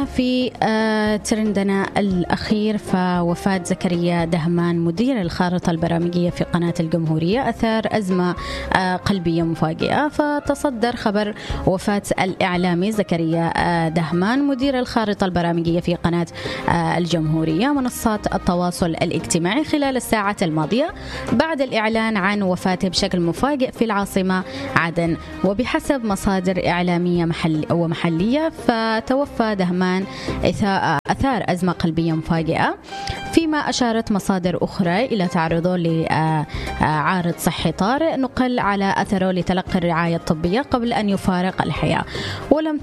أما في ترندنا الأخير فوفاة زكريا دهمان مدير الخارطة البرامجية في قناة الجمهورية أثار أزمة قلبية مفاجئة. فتصدر خبر وفاة الإعلامي زكريا دهمان مدير الخارطة البرامجية في قناة الجمهورية منصات التواصل الاجتماعي خلال الساعات الماضية بعد الإعلان عن وفاته بشكل مفاجئ في العاصمة عدن. وبحسب مصادر إعلامية محلية فتوفى دهمان أثار أزمة قلبية مفاجئة، فيما أشارت مصادر أخرى إلى تعرضه لعارض صحي طارئ نقل على أثره لتلقي الرعاية الطبية قبل أن يفارق الحياة. ولم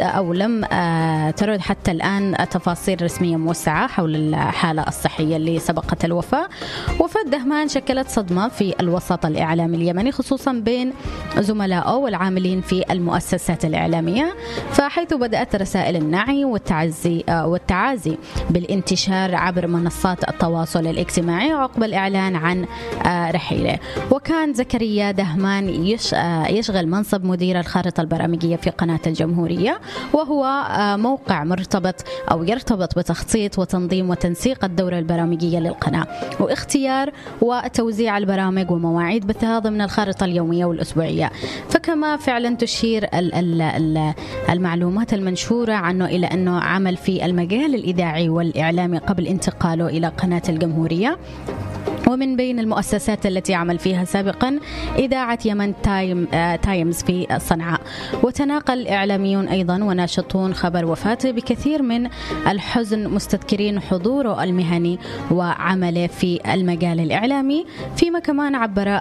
ترد حتى الآن تفاصيل رسمية موسعة حول الحالة الصحية اللي سبقت الوفاة. وفاة دهمان شكلت صدمة في الوسط الإعلامي اليمني خصوصا بين زملائه والعاملين في المؤسسات الإعلامية، فحيث بدأت رسائل النعي والتعازي بالانتشار عبر منصات التواصل الاجتماعي عقب الإعلان عن رحيله. وكان زكريا دهمان يشغل منصب مدير الخارطة البرامجية في قناة الجمهورية، وهو موقع يرتبط بتخطيط وتنظيم وتنسيق الدورة البرامجية للقناة واختيار وتوزيع البرامج ومواعيد بثها ضمن الخارطة اليومية والأسبوعية. فكما فعلا تشير المعلومات المنشورة عنه إلى أنه عمل في المجال الإذاعي والإعلامي قبل انتقاله إلى قناة الجمهورية، ومن بين المؤسسات التي عمل فيها سابقا إذاعة يمن تايمز في صنعاء. وتناقل إعلاميون أيضا وناشطون خبر وفاته بكثير من الحزن مستذكرين حضوره المهني وعمله في المجال الإعلامي، فيما كمان عبر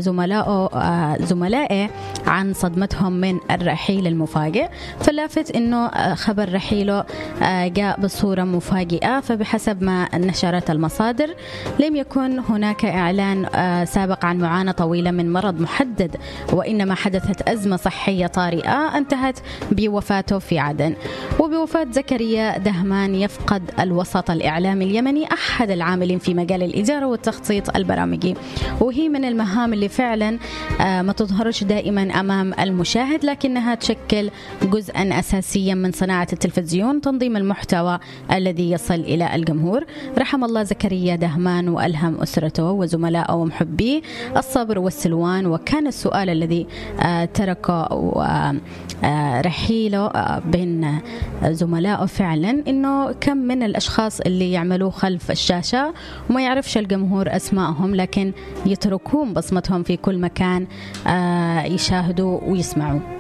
زملائه عن صدمتهم من الرحيل المفاجئ. فلافت أنه خبر رحيله جاء بصورة مفاجئة، فبحسب ما نشرت المصادر لم يكن هناك إعلان سابق عن معاناة طويلة من مرض محدد، وإنما حدثت أزمة صحية طارئة انتهت بوفاته في عدن. وبوفاة زكريا دهمان يفقد الوسط الإعلامي اليمني أحد العاملين في مجال الإدارة والتخطيط البرامجي، وهي من المهام اللي فعلا ما تظهرش دائما أمام المشاهد، لكنها تشكل جزءا أساسيا من صناعة التلفزيون، تنظيم المحتوى الذي يصل إلى الجمهور. رحم الله زكريا دهمان وألهم أسرته وزملائه ومحبيه الصبر والسلوان. وكان السؤال الذي تركه رحيله بين زملائه فعلا إنه كم من الأشخاص اللي يعملوا خلف الشاشة وما يعرفش الجمهور أسمائهم، لكن يتركون بصمتهم في كل مكان يشاهدوا ويسمعوا.